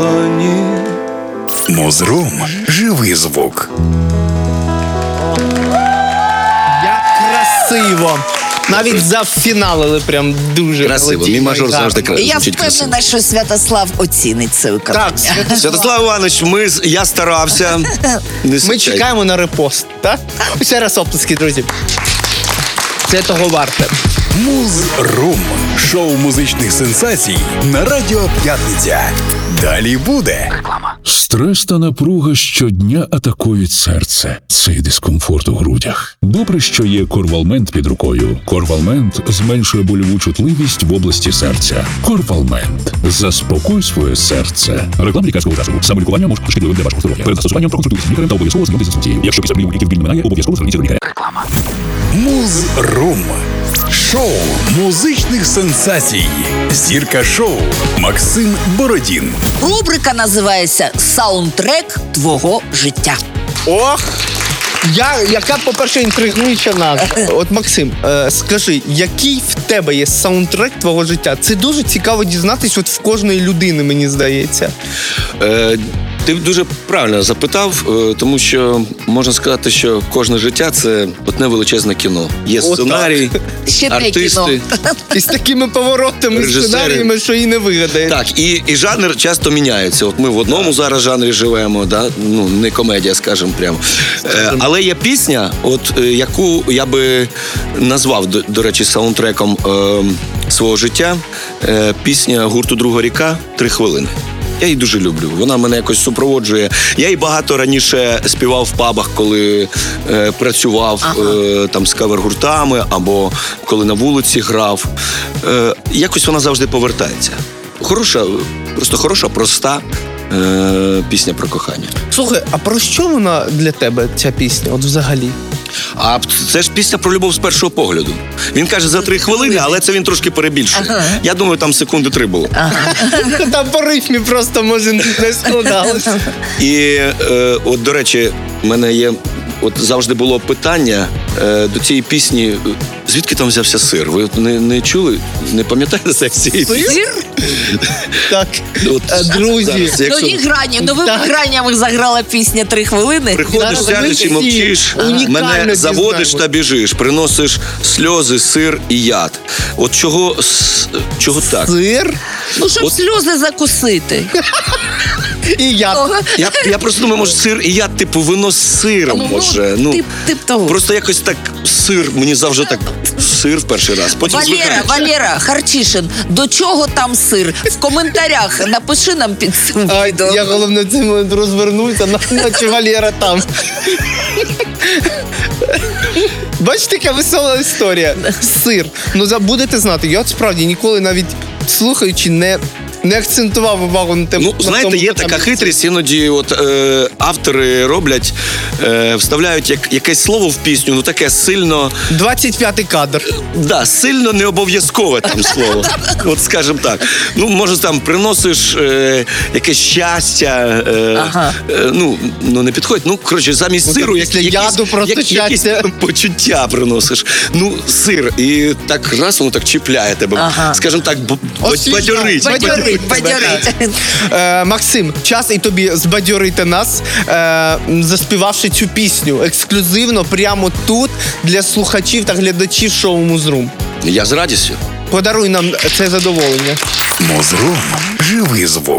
Музрум. Живий звук. Як красиво! Навіть зафіналили прям дуже Красиво. Мій мажор завжди І я звучить красиво. впевнена, що Святослав оцінить це виконання. Так, Святослав Іванович, я старався. ми чекаємо на репост, так? Ще раз оплески, друзі. Це того варте. Музрум. Шоу музичних сенсацій на Радіо П'ятниця. Далі буде. Стрес та напруга щодня атакують серце. Цей дискомфорт у грудях. Добре, що є Корвалмент під рукою. Корвалмент зменшує больову чутливість в області серця. Корвалмент. Заспокой своє серце. Реклама лікарського засобу. Самолікування може бути шкідливим для вашого здоров'я. Перед застосуванням проконсультуйтесь з лікарем та обов'язково знайомтесь з інструкцією. Якщо після прийому ліків біль минає, обов'язково зверніться до лікаря. Реклама. Музрум. Шоу музичних сенсацій. Зірка шоу Максим Бородін. Рубрика називається «Саундтрек твого життя». Ох! Яка, по-перше, інтригуюча назва. От, Максим, скажи, який в тебе є саундтрек твого життя? Це дуже цікаво дізнатись от в кожної людини, мені здається. Ти дуже правильно запитав, тому що можна сказати, що кожне життя – це одне величезне кіно. Є сценарій, Ще те артисти. І з такими поворотами, Режисери. сценаріями, що і не вигадаєш. Так, і жанр часто міняється. От ми в одному зараз жанрі живемо, да? Ну, не комедія, скажімо прямо. Але є пісня, от, яку я би назвав, до речі, саундтреком свого життя. Пісня гурту «Друга ріка» «3 хвилини». Я її дуже люблю. Вона мене якось супроводжує. Я її багато раніше співав в пабах, коли працював там з кавер-гуртами або коли на вулиці грав. Якось вона завжди повертається. Просто хороша, проста пісня про кохання. Слухай, а про що вона для тебе, ця пісня, от взагалі? А це ж пісня про любов з першого погляду. Він каже за 3 хвилини, але це він трошки перебільшує. Я думаю, там секунди 3 було. Там по рифмі просто, може, не складалося. І от, до речі, в мене є, от завжди було питання до цієї пісні, звідки там взявся сир? Ви не чули? Не пам'ятаєте секції? Сир? Так, друзі. Новими гранями заграла пісня «3 хвилини». Приходиш, сядеш і мовчиш, мене заводиш та біжиш, приносиш сльози, сир і яд. От чого так? Сир Ну, щоб сльози закусити. і я. Я просто думаю, може, сир і яд, типу, вино з сиром, може. Тип того. Просто якось так сир, мені завжди так сир в перший раз. Потім Валера Харчишин, до чого там сир? В коментарях напиши нам під цим відео. Я, головне, цей момент розвернуся, наче Валера там. Бачите, яка весела історія. Сир. Ну, будете знати, я от справді ніколи навіть слухаючи не акцентував увагу на тему. Ну, знаєте, є така хитрість, іноді от, автори роблять, вставляють якесь слово в пісню, ну таке сильно... 25-й кадр. Да, сильно не обов'язкове там слово. От скажімо так. Ну, може, там приносиш якесь щастя, ну, не підходить. Ну, коротше, замість сиру якісь почуття приносиш. Ну, сир. І так раз воно так чіпляє тебе. Скажімо так, бадьорить. Максим, час і тобі збадьорити нас, заспівавши цю пісню ексклюзивно прямо тут для слухачів та глядачів шоу Музрум. Я з радістю. Подаруй нам це задоволення. Музрум. Живий звук.